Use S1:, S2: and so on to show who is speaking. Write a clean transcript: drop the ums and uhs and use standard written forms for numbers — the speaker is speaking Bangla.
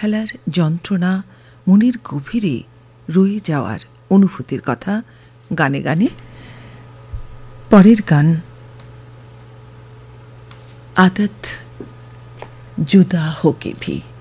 S1: ফেলার যন্ত্রণা, মনের গভীরে রয়ে যাওয়ার অনুভূতির কথা গানে গানে। পরের গান আদত জুদা হোকে ভি।